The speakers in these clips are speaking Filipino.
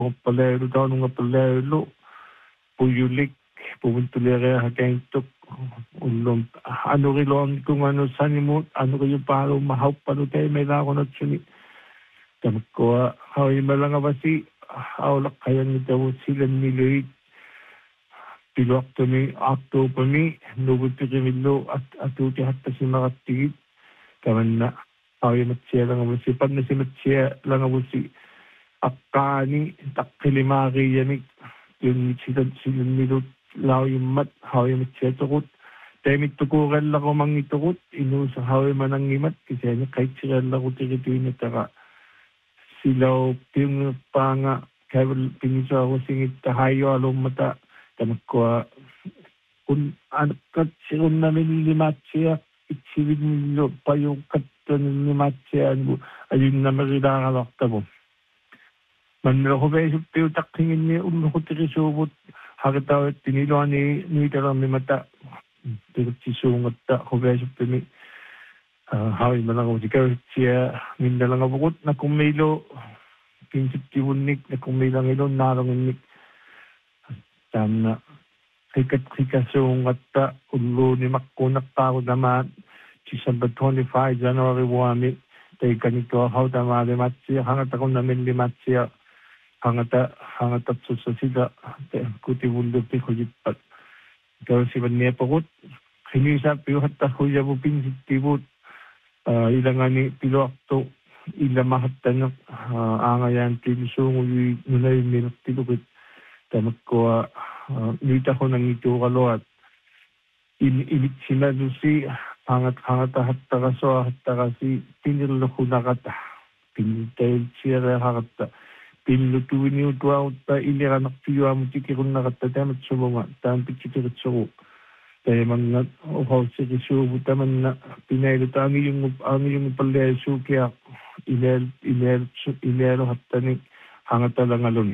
Palero daw nung palero puyulik pupuntulere hakaintok ulong ano rilon kung ano sanimo ano kayo paro mahau pano tayo may lako na tsuni tamko hawi malanga basi awlak kayo ni daw sila niloy pilok to ni October ni nubuti kimilo at atuti hatta si makatigit kaman na hawi matsiya lang basi pag na si matsiya lang basi akani takkilimari yanik yung sila nilo lao yung mat hawi matsiya tukot temit tukuran lang ko mang itukot inu sa hawi manang imat kasi ano kahit sila lang ko tirituin na taka silaw yung panga kaya pinisa ako singit tahayo along mata tamak ko kung anak kat siya namin limatsiya itsiwid nilo pa yung kat limatsiya ayun na marilakalakta mo manila ko ba yung piutak tingin niya ko tirisubot hakataw tiniluan ni tarang may mata tigot sisungat ta ko ba yung pimi hawi malang ko siya siya minda lang abukot na kumilo pinsip tiwunik na kumilang ilon narong inik tama hikat sungat ta ulo ni makunak ta ako naman December 25 January 1 tayo ganito how tama limatsiya hangat ako namin limatsiya hangat susasida kuti wundo pi kujipat kalau si banya pakut ini sa piu hatta huya bu pinsip tibut ilangan ni pilo akto ila mahatanok angayan tilusong nulay minok tilukit tamat ko nita ko nang ito kalawat init sinalusi hangat hatta kasi pinilo ko nakata pinitay siya hakata pinlutuin niyo tuwa ta iliran aktiyo mo tikirun nakata tamat sumama tampik tikirut suko kaya mga uhawsi kisubo taman na pinaylo ta ang iyong paleso kaya ilero hatta ni hangat talang alun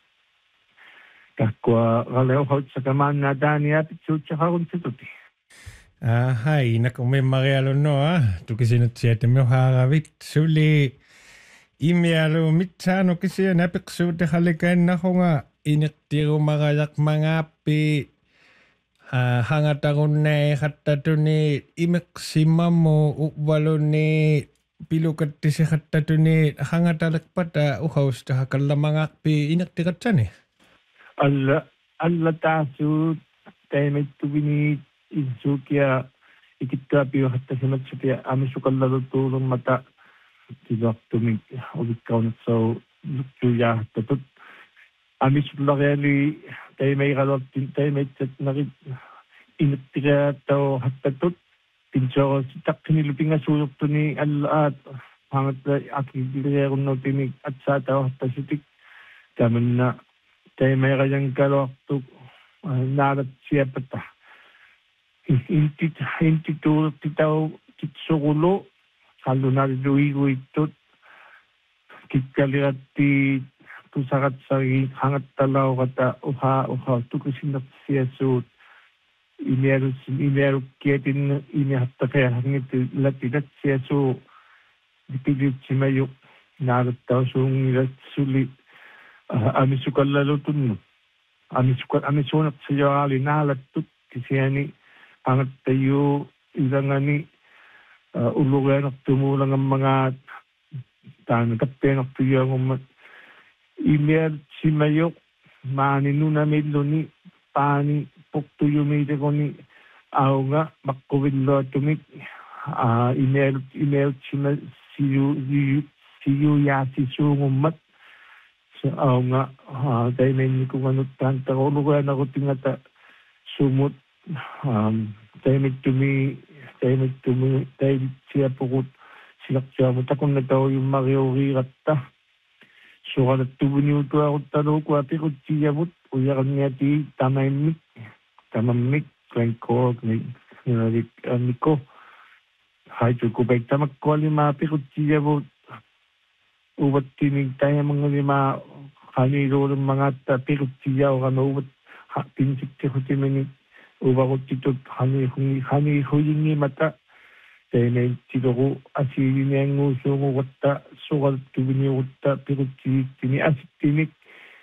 kakwa kalayo hawt sa kaman na dani at chucha hakon situti hai nakume marialo no tukisinut siete mo haravit suli imialo mitsano kasi napiksude halikan na ko nga iniktiro magayak mga pi hangat ako na hatta to ni imaksima mo uwalo ni pilukat ti si hatta to ni hangat alakpata uhaws ta hakala mga pi inaktikat san alla tasu tayo may tubini insukia ikitka piyo hatta si matsukya amisukala tulong mata tidak tumig ubit kaunat so luktuya tatut amis lageli tay may kalot tay may chat nakit inutira to hatatut pinso sitak niluping asulok to ni alat hangat akibili no timig at sa tao tasitik kaman na tay may kayang kalok to narat siya pata inti to titaw kitsukulo kalau nari luigo ito kikalirat ti pusakat sa hangat talaw kata uha tu kusinap siya so imero kiyatin hatta kaya hangit latilat siya so dipilit si mayo narat taw so ngilat sulit amisukal lalutun mo amisunap siya alinalat tut kasi yani hangat tayo ilangan ni ulugan at tumulang ang mga tanagkapen at tuyang email si Mayok maninu na medlo ni pani puktuyo medyo ko ni aw nga makkuwin lo tumik email si ya si sungumat so aw nga tayo na hindi ko ano tanta ko ulugan ako tingata sumut tayo nagtumi tayo siya pukot silak siya mo takong nagtaw yung mariorirat ta so kada tubo niyo to ako talo ko ati ko siya mo uya kanya ti tamamik kwenko niko hay ko baik tamak ko lima pi ko siya mo ubat tinig tayo mga lima kanilo ng mga tapi ko siya o kano ubat pinsik ko tinig uba ko tito hani huyingi mata tene tito ko asili niyang nguso ko wata sukal tubini wata pero tini asik tinik